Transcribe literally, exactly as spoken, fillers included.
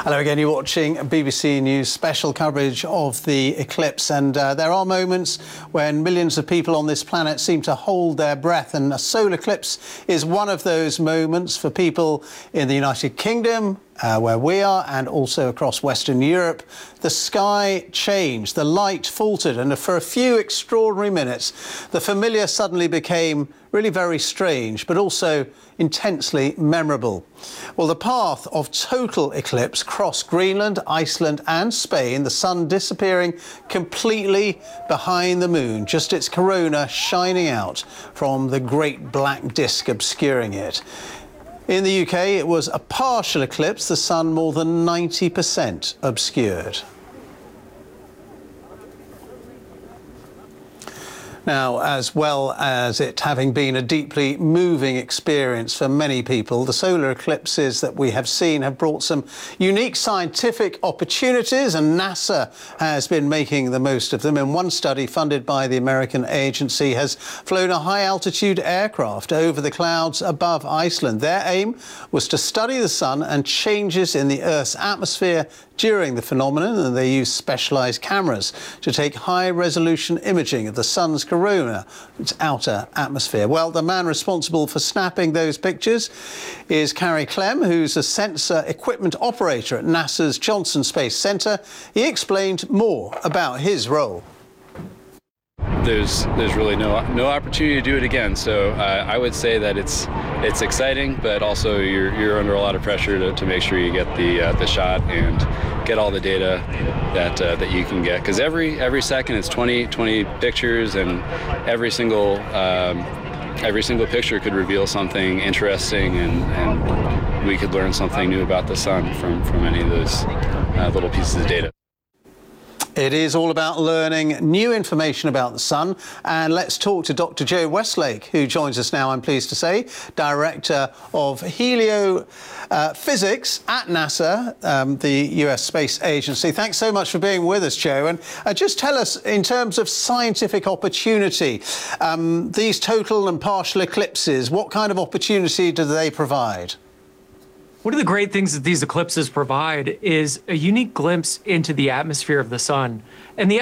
Hello again, you're watching B B C News special coverage of the eclipse, and uh, there are moments when millions of people on this planet seem to hold their breath, and a solar eclipse is one of those moments for people in the United Kingdom, uh, where we are, and also across Western Europe. The sky changed, the light faltered, and for a few extraordinary minutes, the familiar suddenly became really very strange, but also intensely memorable. Well, the path of total eclipse crossed Greenland, Iceland and Spain, the sun disappearing completely behind the moon, just its corona shining out from the great black disk obscuring it. In the U K, it was a partial eclipse, the sun more than ninety percent obscured. Now, as well as it having been a deeply moving experience for many people, the solar eclipses that we have seen have brought some unique scientific opportunities, and NASA has been making the most of them. In one study funded by the American agency has flown a high-altitude aircraft over the clouds above Iceland. Their aim was to study the sun and changes in the Earth's atmosphere during the phenomenon, and they used specialised cameras to take high-resolution imaging of the sun's corona, its outer atmosphere. Well, the man responsible for snapping those pictures is Carey Clem, who's a sensor equipment operator at NASA's Johnson Space Center. He explained more about his role. There's there's really no no opportunity to do it again. So uh, I would say that it's it's exciting, but also you're you're under a lot of pressure to, to make sure you get the uh, the shot and get all the data that uh, that you can get. Because every every second it's twenty, twenty pictures, and every single um, every single picture could reveal something interesting, and, and we could learn something new about the sun from from any of those uh, little pieces of data. It is all about learning new information about the sun, and let's talk to Doctor Joe Westlake, who joins us now, I'm pleased to say, Director of Heliophysics uh, at NASA, um, the U S Space Agency. Thanks so much for being with us, Joe. And uh, just tell us, in terms of scientific opportunity, um, these total and partial eclipses, what kind of opportunity do they provide? One of the great things that these eclipses provide is a unique glimpse into the atmosphere of the sun. And the